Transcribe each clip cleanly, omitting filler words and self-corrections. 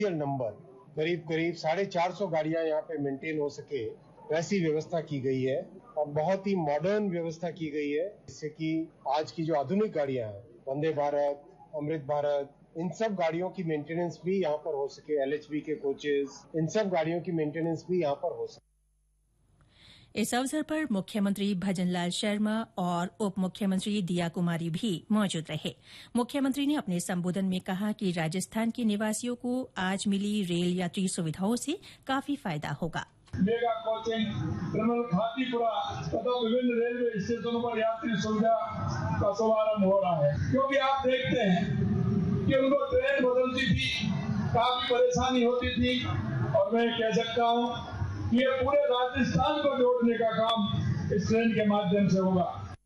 Number करीब 450 गाड़ियां यहाँ पे मेंटेन हो सके वैसी व्यवस्था की गई है और बहुत ही मॉडर्न व्यवस्था की गई है, जिससे कि आज की जो आधुनिक गाड़ियां हैं, वंदे भारत, अमृत भारत, इन सब गाड़ियों की मेंटेनेंस भी यहाँ पर हो सके, LHB के कोचेस, इन सब गाड़ियों की मेंटेनेंस भी यहाँ पर हो सके। इस अवसर पर मुख्यमंत्री भजनलाल शर्मा और उप मुख्यमंत्री दिया कुमारी भी मौजूद रहे। मुख्यमंत्री ने अपने संबोधन में कहा कि राजस्थान के निवासियों को आज मिली रेल यात्री सुविधाओं से काफी फायदा होगा। मेगा कोचिंग, टनल खातीपुरा तथा विभिन्न रेलवे स्टेशनों पर यात्री सुविधा का शुभारंभ हो रहा है, क्योंकि आप देखते हैं कि उनको ट्रेन बदलती थी, काफी परेशानी होती थी और मैं कह सकता हूँ ये पूरे राजस्थान को जोड़ने का काम इस ट्रेन के माध्यम से होगा।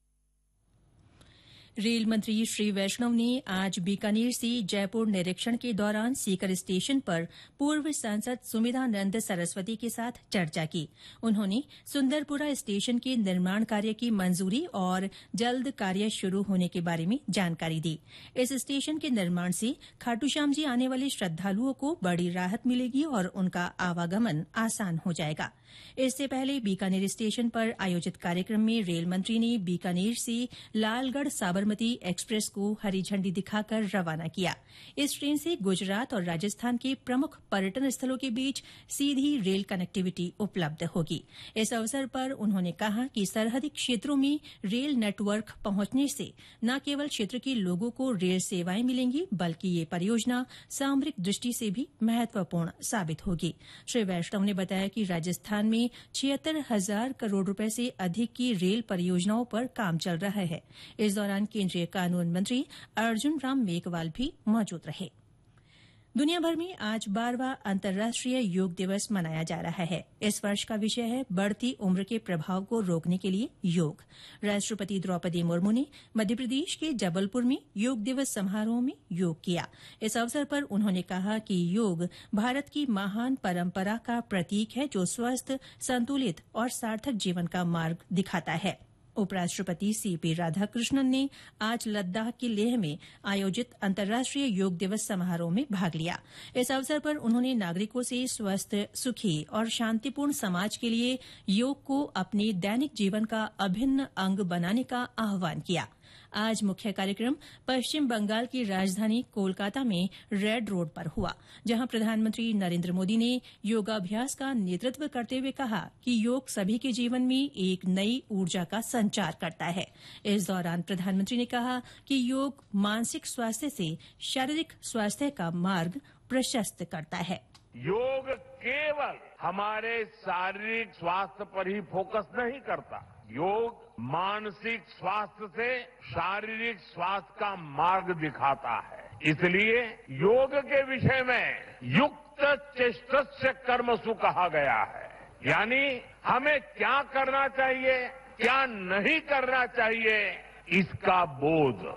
रेल मंत्री श्री वैष्णव ने आज बीकानेर से जयपुर निरीक्षण के दौरान सीकर स्टेशन पर पूर्व सांसद सुमिधानंद सरस्वती के साथ चर्चा की। उन्होंने सुंदरपुरा स्टेशन के निर्माण कार्य की मंजूरी और जल्द कार्य शुरू होने के बारे में जानकारी दी। इस स्टेशन के निर्माण से खाटूश्याम जी आने वाले श्रद्धालुओं को बड़ी राहत मिलेगी और उनका आवागमन आसान हो जाएगा। इससे पहले बीकानेर स्टेशन पर आयोजित कार्यक्रम में रेल मंत्री ने बीकानेर से लालगढ़ साबरमती एक्सप्रेस को हरी झंडी दिखाकर रवाना किया। इस ट्रेन से गुजरात और राजस्थान के प्रमुख पर्यटन स्थलों के बीच सीधी रेल कनेक्टिविटी उपलब्ध होगी। इस अवसर पर उन्होंने कहा कि सरहदी क्षेत्रों में रेल नेटवर्क पहुंचने से न केवल क्षेत्र के लोगों को रेल सेवाएं मिलेंगी, बल्कि ये परियोजना सामरिक दृष्टि से भी महत्वपूर्ण साबित होगी। श्री वैष्णव ने बताया कि राजस्थान में 76,000 करोड़ रुपए से अधिक की रेल परियोजनाओं पर काम चल रहा है। इस दौरान केंद्रीय कानून मंत्री अर्जुन राम मेघवाल भी मौजूद रहे। दुनिया भर में आज 12वां अंतर्राष्ट्रीय योग दिवस मनाया जा रहा है। इस वर्ष का विषय है बढ़ती उम्र के प्रभाव को रोकने के लिए योग। राष्ट्रपति द्रौपदी मुर्मू ने मध्यप्रदेश के जबलपुर में योग दिवस समारोह में योग किया। इस अवसर पर उन्होंने कहा कि योग भारत की महान परंपरा का प्रतीक है, जो स्वस्थ, संतुलित और सार्थक जीवन का मार्ग दिखाता है। उपराष्ट्रपति सीपी राधाकृष्णन ने आज लद्दाख के लेह में आयोजित अंतर्राष्ट्रीय योग दिवस समारोह में भाग लिया। इस अवसर पर उन्होंने नागरिकों से स्वस्थ, सुखी और शांतिपूर्ण समाज के लिए योग को अपने दैनिक जीवन का अभिन्न अंग बनाने का आह्वान किया। आज मुख्य कार्यक्रम पश्चिम बंगाल की राजधानी कोलकाता में रेड रोड पर हुआ, जहां प्रधानमंत्री नरेंद्र मोदी ने योगाभ्यास का नेतृत्व करते हुए कहा कि योग सभी के जीवन में एक नई ऊर्जा का संचार करता है। इस दौरान प्रधानमंत्री ने कहा कि योग मानसिक स्वास्थ्य से शारीरिक स्वास्थ्य का मार्ग प्रशस्त करता है। योग केवल हमारे शारीरिक स्वास्थ्य पर ही फोकस नहीं करता, योग मानसिक स्वास्थ्य से शारीरिक स्वास्थ्य का मार्ग दिखाता है। इसलिए योग के विषय में युक्त चेष्टस्य कर्मसु कहा गया है, यानी हमें क्या करना चाहिए, क्या नहीं करना चाहिए, इसका बोध।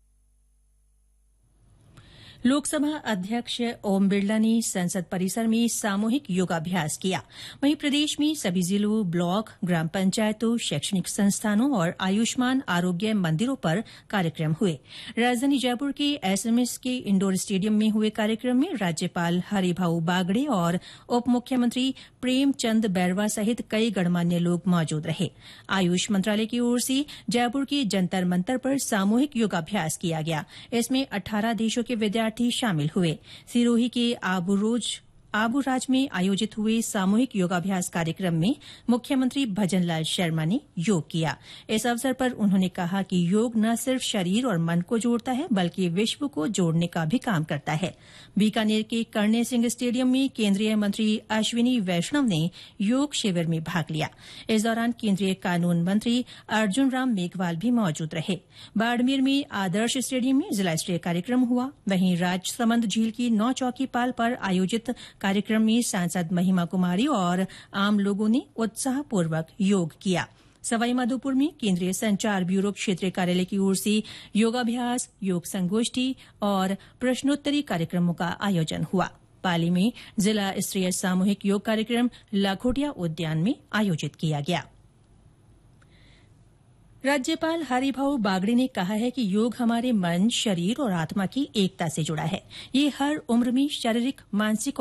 लोकसभा अध्यक्ष ओम बिरला ने संसद परिसर में सामूहिक योगाभ्यास किया। वहीं प्रदेश में सभी जिलों, ब्लॉक, ग्राम पंचायतों, शैक्षणिक संस्थानों और आयुष्मान आरोग्य मंदिरों पर कार्यक्रम हुए। राजधानी जयपुर के SMS के इंडोर स्टेडियम में हुए कार्यक्रम में राज्यपाल हरिभाऊ बागड़े और उप मुख्यमंत्री प्रेमचंद बैरवा सहित कई गणमान्य लोग मौजूद रहे। आयुष मंत्रालय की ओर से जयपुर के जंतर मंतर पर सामूहिक योगाभ्यास किया गया। इसमें 18 देशों के विद्यार्थी शामिल हुए। सिरोही के आबूराज में आयोजित हुए सामूहिक योगाभ्यास कार्यक्रम में मुख्यमंत्री भजनलाल शर्मा ने योग किया। इस अवसर पर उन्होंने कहा कि योग न सिर्फ शरीर और मन को जोड़ता है, बल्कि विश्व को जोड़ने का भी काम करता है। बीकानेर के कर्णे सिंह स्टेडियम में केंद्रीय मंत्री अश्विनी वैष्णव ने योग शिविर में भाग लिया। इस दौरान केंद्रीय कानून मंत्री अर्जुन राम मेघवाल भी मौजूद रहे। बाड़मेर में आदर्श स्टेडियम में जिला स्तरीय कार्यक्रम हुआ। वहीं राजसमंद झील की 9 चौकी पाल पर आयोजित कार्यक्रम में सांसद महिमा कुमारी और आम लोगों ने उत्साहपूर्वक योग किया। सवाईमाधोपुर में केंद्रीय संचार ब्यूरो क्षेत्रीय कार्यालय की ओर से योगाभ्यास, योग संगोष्ठी और प्रश्नोत्तरी कार्यक्रमों का आयोजन हुआ। पाली में जिला स्तरीय सामूहिक योग कार्यक्रम लाखोटिया उद्यान में आयोजित किया गया। राज्यपाल हरिभाऊ बागड़े ने कहा है कि योग हमारे मन, शरीर और आत्मा की एकता से जुड़ा है। ये हर उम्र में शारीरिक, मानसिक